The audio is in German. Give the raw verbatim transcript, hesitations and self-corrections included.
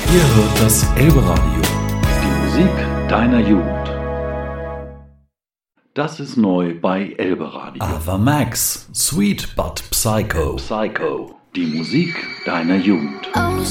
Ihr hört das Elbe-Radio. Die Musik deiner Jugend. Das ist neu bei Elbe-Radio. Ava Max, Sweet But Psycho. Psycho. Die Musik deiner Jugend.